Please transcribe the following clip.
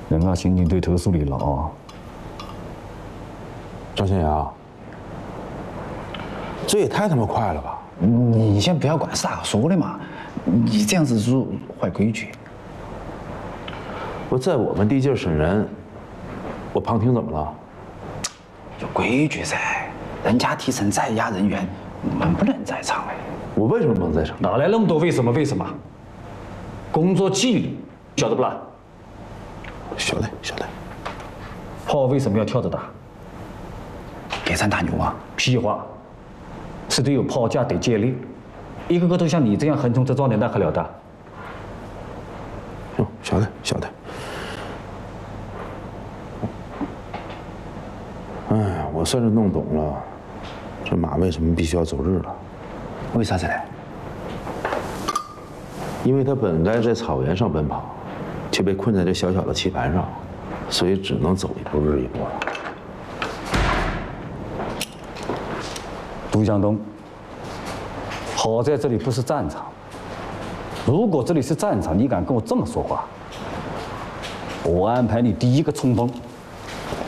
人家刑警队投诉你了啊！ 张先阳，这也太他妈快了吧！ 你先不要管是哪个说的嘛，你这样子是坏规矩。 我在我们地界审人，我旁听怎么了？ 有规矩噻，人家提审在押人员，我们不能在场哎。 我为什么不能在场？ 哪来那么多为什么？为什么？工作纪律晓得不啦？ 晓得晓得。 炮为什么要跳着打？给咱打牛啊？屁话！是得有炮架得接力，一个个都像你这样横冲直撞的，那可了得？ 晓得晓得。哎，我算是弄懂了，这马为什么必须要走日了？ 为啥子呢？ 因为他本该在草原上奔跑，却被困在这小小的棋盘上，所以只能走一步日一步了。 杜向东，好在这里不是战场。如果这里是战场，你敢跟我这么说话，我安排你第一个冲锋。